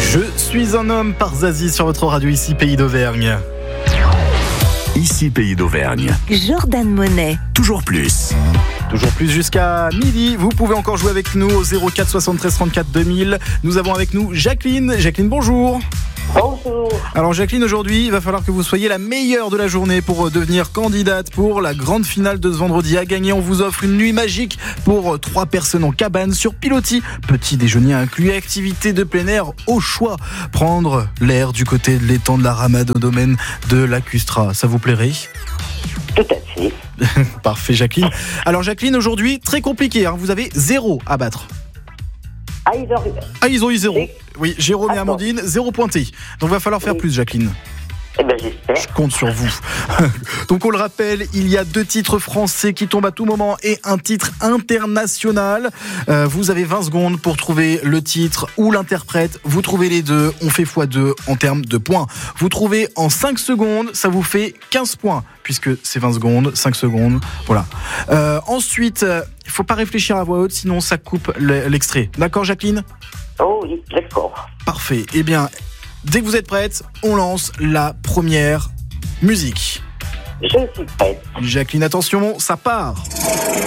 Je suis un homme par Zazie sur votre radio ici, Pays d'Auvergne. Ici, Pays d'Auvergne. Jordan Monet. Toujours plus. Toujours plus jusqu'à midi. Vous pouvez encore jouer avec nous au 04 73 34 2000. Nous avons avec nous Jacqueline. Jacqueline, bonjour. Bonjour. Alors Jacqueline, aujourd'hui, il va falloir que vous soyez la meilleure de la journée pour devenir candidate pour la grande finale de ce vendredi. À gagner, on vous offre une nuit magique pour 3 personnes en cabane sur pilotis. Petit déjeuner inclus, activité de plein air au choix. Prendre l'air du côté de l'étang de la Ramade au domaine de Lacustra. Ça vous plairait ? Tout à fait. Parfait Jacqueline. Alors Jacqueline, aujourd'hui, très compliqué, hein. Vous avez 0 à battre. Ils ont eu 0. Oui, Jérôme et Amandine, 0 pointé. Donc il va falloir faire plus Jacqueline. Eh ben j'espère. Je compte sur vous. Donc on le rappelle, il y a 2 titres français qui tombent à tout moment et un titre international. Vous avez 20 secondes pour trouver le titre ou l'interprète. Vous trouvez les deux, on fait x2 en termes de points. Vous trouvez en 5 secondes, ça vous fait 15 points. Puisque c'est 20 secondes, 5 secondes, voilà. Ensuite, il faut pas réfléchir à voix haute, sinon ça coupe l'extrait. D'accord Jacqueline ? Oh oui, d'accord. Parfait. Eh bien, dès que vous êtes prête, on lance la première musique. Je suis prête. Jacqueline, attention, ça part.